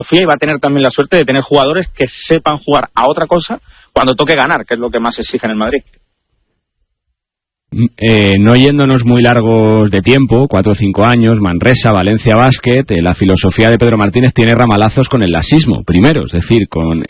y va a tener también la suerte de tener jugadores que sepan jugar a otra cosa cuando toque ganar, que es lo que más exige en el Madrid. No yéndonos muy largos de tiempo, 4 o 5 años, Manresa, Valencia Basket, la filosofía de Pedro Martínez tiene ramalazos con el laxismo, primero, es decir, con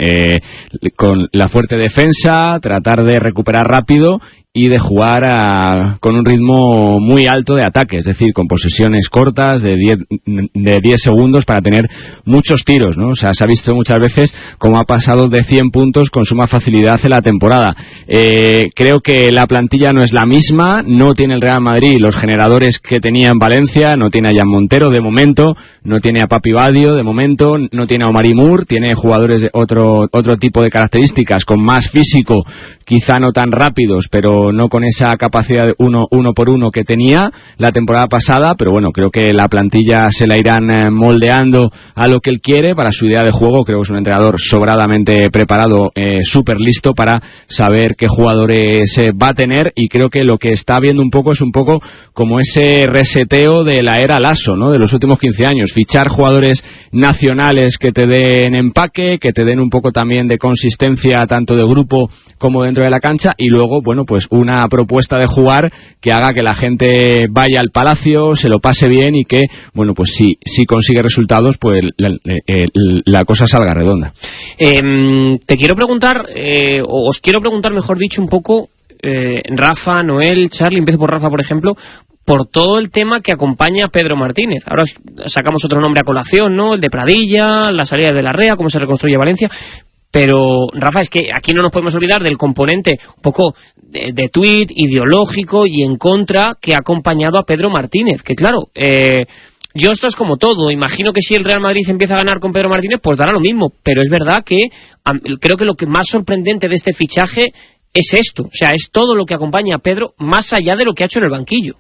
la fuerte defensa, tratar de recuperar rápido y de jugar con un ritmo muy alto de ataque, es decir, con posesiones cortas de 10 segundos para tener muchos tiros, ¿no? O sea, se ha visto muchas veces cómo ha pasado de 100 puntos con suma facilidad en la temporada. Creo que la plantilla no es la misma, no tiene el Real Madrid los generadores que tenía en Valencia, no tiene a Jan Montero de momento, no tiene a Papi Badio de momento, no tiene a Omari Moore, tiene jugadores de otro tipo de características, con más físico, quizá no tan rápidos, pero no con esa capacidad de uno por uno que tenía la temporada pasada, pero bueno, creo que la plantilla se la irán moldeando a lo que él quiere para su idea de juego. Creo que es un entrenador sobradamente preparado, súper listo para saber qué jugadores va a tener, y creo que lo que está viendo un poco es un poco como ese reseteo de la era Lasso, ¿no? De los últimos 15 años, fichar jugadores nacionales que te den empaque, que te den un poco también de consistencia tanto de grupo como dentro de la cancha, y luego, bueno, pues una propuesta de jugar que haga que la gente vaya al Palacio, se lo pase bien y que, bueno, pues si consigue resultados, pues la cosa salga redonda. Te quiero preguntar, o os quiero preguntar, mejor dicho, un poco, Rafa, Noel, Charlie, empiezo por Rafa, por ejemplo, por todo el tema que acompaña a Pedro Martínez. Ahora sacamos otro nombre a colación, ¿no? El de Pradilla, la salida de Larrea, cómo se reconstruye Valencia. Pero, Rafa, es que aquí no nos podemos olvidar del componente un poco de tuit, ideológico y en contra que ha acompañado a Pedro Martínez. Que claro, yo esto es como todo. Imagino que si el Real Madrid empieza a ganar con Pedro Martínez, pues dará lo mismo. Pero es verdad que creo que lo que más sorprendente de este fichaje es esto. O sea, es todo lo que acompaña a Pedro más allá de lo que ha hecho en el banquillo.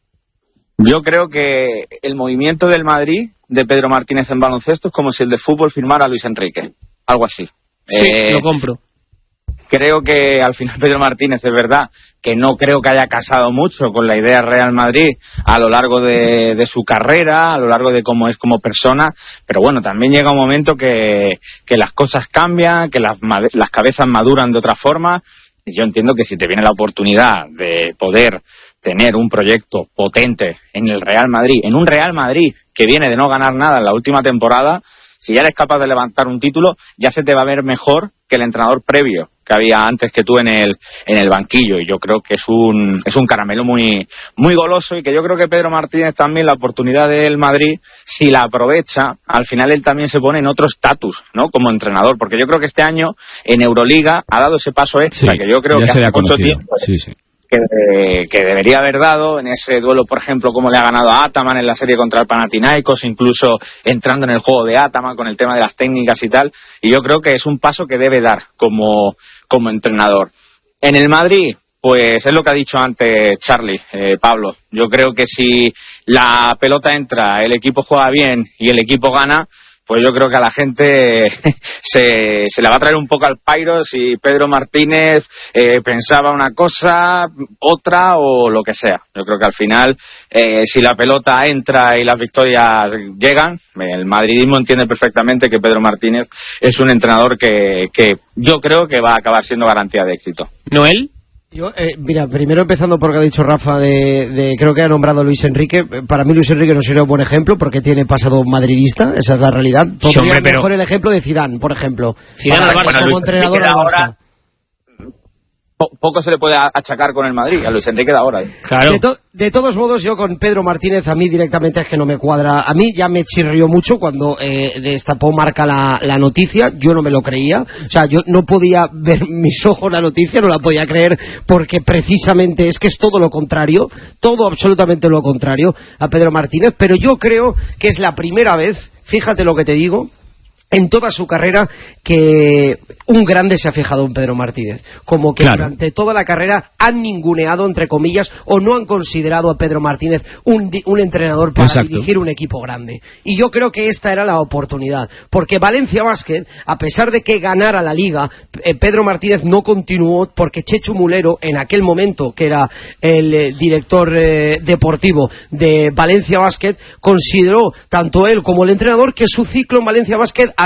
Yo creo que el movimiento del Madrid, de Pedro Martínez en baloncesto, es como si el de fútbol firmara a Luis Enrique. Algo así. Sí, lo compro. Creo que al final Pedro Martínez, es verdad que no creo que haya casado mucho con la idea Real Madrid a lo largo de su carrera, a lo largo de cómo es como persona, pero bueno, también llega un momento que las cosas cambian, que las cabezas maduran de otra forma, y yo entiendo que si te viene la oportunidad de poder tener un proyecto potente en el Real Madrid, en un Real Madrid que viene de no ganar nada en la última temporada, si ya eres capaz de levantar un título, ya se te va a ver mejor que el entrenador previo que había antes que tú en el banquillo. Y yo creo que es un caramelo muy, muy goloso, y que yo creo que Pedro Martínez también, la oportunidad del Madrid, si la aprovecha, al final él también se pone en otro estatus, ¿no? Como entrenador, porque yo creo que este año en Euroliga ha dado ese paso extra, sí, que yo creo que hace mucho tiempo. Sí. Que debería haber dado en ese duelo, por ejemplo, como le ha ganado a Ataman en la serie contra el Panathinaikos, incluso entrando en el juego de Ataman con el tema de las técnicas y tal, y yo creo que es un paso que debe dar como entrenador. En el Madrid, pues es lo que ha dicho antes Charlie, Pablo, yo creo que si la pelota entra, el equipo juega bien y el equipo gana, pues yo creo que a la gente se le va a traer un poco al pairo si Pedro Martínez pensaba una cosa, otra o lo que sea. Yo creo que al final, si la pelota entra y las victorias llegan, el madridismo entiende perfectamente que Pedro Martínez es un entrenador que yo creo que va a acabar siendo garantía de éxito. ¿Noel? Yo, mira, primero empezando por lo que ha dicho Rafa creo que ha nombrado a Luis Enrique. Para mí Luis Enrique no sería un buen ejemplo porque tiene pasado madridista, esa es la realidad. Podría mejor el ejemplo de Zidane, por ejemplo. Zidane al Barça, como entrenador al Barça. Poco se le puede achacar con el Madrid, a Luis Enrique de ahora. Claro. De todos modos, yo con Pedro Martínez, a mí directamente es que no me cuadra. A mí ya me chirrió mucho cuando destapó Marca la noticia. Yo no me lo creía. O sea, yo no podía ver mis ojos la noticia, no la podía creer, porque precisamente es que es todo lo contrario, todo absolutamente lo contrario a Pedro Martínez. Pero yo creo que es la primera vez, fíjate lo que te digo, en toda su carrera que un grande se ha fijado en Pedro Martínez, como que claro, durante toda la carrera han ninguneado, entre comillas, o no han considerado a Pedro Martínez un entrenador para Exacto. dirigir un equipo grande. Y yo creo que esta era la oportunidad, porque Valencia Basket, a pesar de que ganara la Liga, Pedro Martínez no continuó, porque Chechu Mulero, en aquel momento, que era el director deportivo de Valencia Basket, consideró, tanto él como el entrenador, que su ciclo en Valencia Basket